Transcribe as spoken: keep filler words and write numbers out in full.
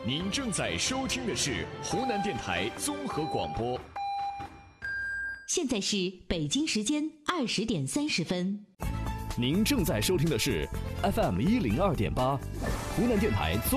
您正在收听的是湖南电台综合广播。 现在是北京时间二十点三十分。 您正在收听的是 F M 一零二点八，湖南电台综